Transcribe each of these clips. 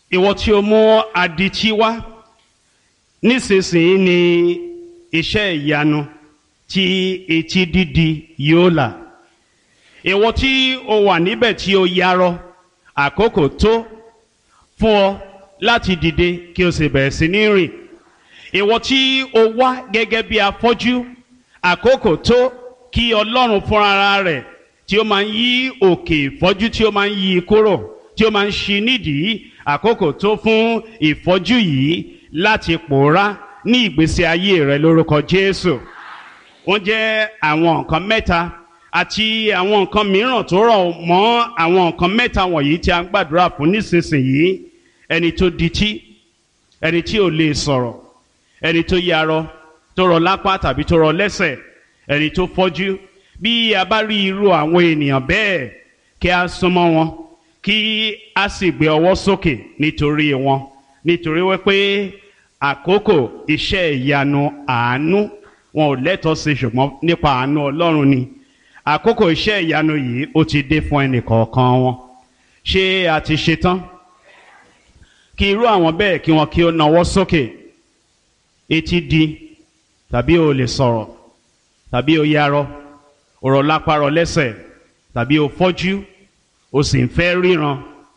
ìwọ tí o mú adití wá, nísinsìnyí ni iṣẹ́ ìyanu tí etí dídi yóò là. Ìwọ tí o wà níbẹ̀ tí o yarọ, àkókò tó fún ọ láti dìde kí o sì bẹ̀rẹ̀ sí ní rìn. Ìwọ tí o wá gẹ́gẹ́ bí afọ́jú, àkókò tó kí Ọlọ́run fúnra rẹ̀ tí ó máa ń yí òkè ìfọ́jú tí ó máa ń yí kúrò, tí ó máa ń ṣí nídìí, àkókò tó fún ìfọ́jú yìí láti pòórá ní ìgbésí ayé rẹ lórúkọ Jésù. Wọ́n jẹ́ àwọn nǹkan mẹ́ta àti àwọn nǹkan mìíràn tó rọ̀ mọ́ àwọn nǹkan mẹ́ta wọ̀nyí tí a ń gbàdúrà fún nísinsìnyí. Ẹni tó dití, ẹni tí ò lè sọ̀rọ̀, ẹni tó yarọ, tó rọ lápá tàbí tó rọ lẹ́sẹ̀, ẹni tó fọ́jú. Bí a bá rí irú àwọn ènìyàn bẹ́ẹ̀, kí a súnmọ́ wọn, kí a sì gbé ọwọ́ sókè nítorí wọn, nítorí wípé àkókò iṣẹ́ ìyanu àánú wọn ò lẹ́tọ̀ọ́ sí, ṣùgbọ́n nípa àánú Ọlọ́run ni. Àkókò iṣẹ́ ìyanu yìí ó ti dé fún ẹnìkọ̀ọ̀kan wọn. Ṣé a ti ṣetán? Kí irú àwọn bẹ́ẹ̀ kí wọn kí ó nawọ́ sókè. Etí di, tàbí o lè sọ̀rọ̀, tàbí o yarọ, o rọ lápá rọ lẹ́sẹ̀, tàbí o fọ́jú, o sì ń fẹ́ ríran.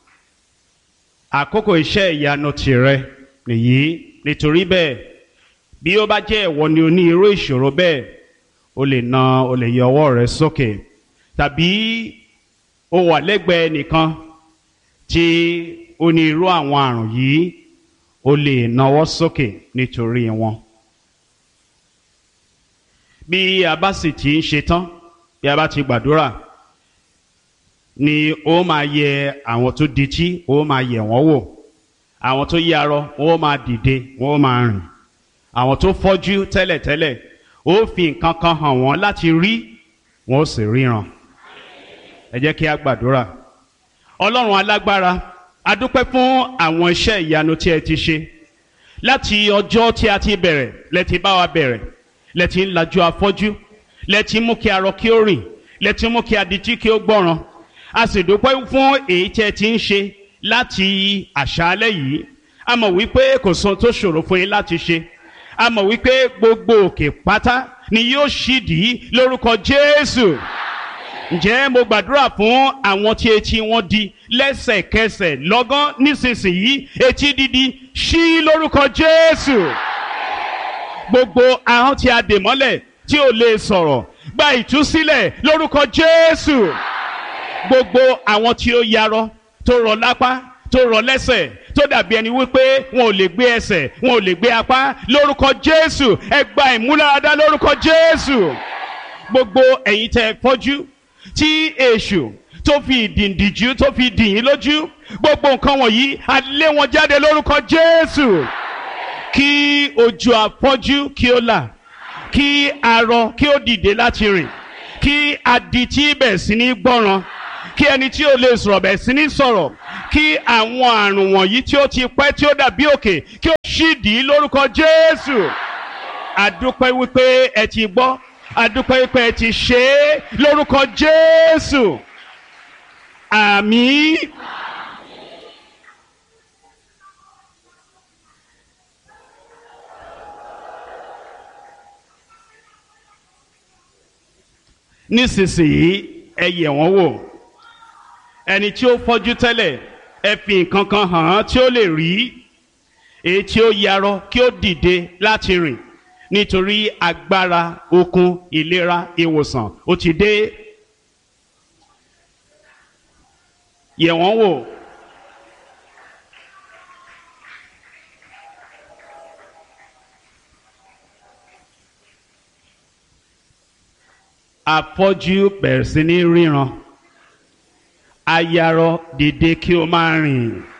Àkókò iṣẹ́ ìyanu tìrẹ nìyí. Nítorí bẹ́ẹ̀, bí ó bá jẹ́ ìwọ ni o ní irú ìṣòro bẹ́ẹ̀, o lè yọ ọwọ́ rẹ sókè. Tàbí o wà lẹ́gbẹ̀ẹ́ nìkan tí ó ní irú àwọn àrùn yìí, o lè nawọ́ sókè nítorí wọn. Bí a bá sì ti ń ṣetán, bí a bá ti gbàdúrà, ni ó máa yẹ àwọn tó dití, ó máa yẹ wọ́n wò. Àwọn tó yarọ, ó máa dìde, ó máa rìn. Àwọn tó fọ́jú tẹ́lẹ̀tẹ́lẹ̀, ó fi nǹkan kan hàn wọ́n láti rí, wọ́n ó sì ríran. Ẹ jẹ́ kí a gbàdúrà. Ọlọ́run alágbára, a dúpẹ́ fún àwọn iṣẹ́ ìyanu tí ẹ ti ṣe. Láti ọjọ́ tí a ti bẹ̀rẹ̀, lẹ ti bá wa bẹ̀rẹ̀, lẹ ti ń lajú afọ́jú, lẹ ti mú kí arọ kí ó rìn, lẹ ti mú kí adití kí ó gbọ́ràn. A sì dúpẹ́ fún èyí tí ẹ ti ń ṣe láti àṣálẹ́ yìí. A mọ̀ wípé kò sóhun tó ṣòro fún yín láti ṣe. A mọ̀ wípé gbogbo òkè pátá ni yóò ṣídìí lórúkọ Jésù. Ǹjẹ́ mo gbàdúrà fún àwọn tí etí wọn di lẹ́sẹ̀kẹsẹ̀ lọ́gán nísinsìnyí, etí dídi ṣí lórúkọ Jésù. Gbogbo ahọ́n tí a dè mọ́lẹ̀ tí ò lè sọ̀rọ̀, gba ìtúsílẹ̀ lórúkọ Jésù. Gbogbo àwọn tí ó yarọ, tó rọ lápá, tó rọ lẹ́sẹ̀, tó dàbí ẹni wípé wọn ò lè gbé ẹsẹ̀, wọn ò lè gbé apá, lórúkọ Jésù, ẹ gba ìmúláradá lórúkọ Jésù. Gbogbo ẹ̀yin tẹ́ fọ́jú tí èṣù tó fi ìdìndìjú tó fi dì yín lójú, gbogbo nǹkan wọ̀nyí a lé wọn jáde lórúkọ Jésù. Kí ojú afọ́jú kí ó là, kí arọ kí ó dìde láti rìn, kí adití bẹ̀ sí ní gbọ́ràn, kí ẹni tí ó lè sọ̀rọ̀ bẹ̀ sí ní sọ̀rọ̀, kí àwọn àrùn wọ̀nyí tí ó ti pẹ́ tí ó dàbí òkè kí ó ṣídìí lórúkọ Jésù. A dúpẹ́ wípé ẹ ti gbọ́, a dúpẹ́ wípé ẹ ti ṣe é lórúkọ Jésù. Àmín. Nísinsìnyí ẹ yẹ̀ wọ́n wò. Ẹni tí ó fọ́jú tẹ́lẹ̀, ẹ fi nǹkan kan hàn án tí ó lè rí. Èyí tí ó yarọ kí ó dìde láti rìn, nítorí agbára, okun, ìlera, ìwòsàn ó ti dé. Yẹ̀ wọ́n wò. Afọ́jú bẹ̀rẹ̀ sí ní ríran. Ayarọ dìde kí o máa rìn.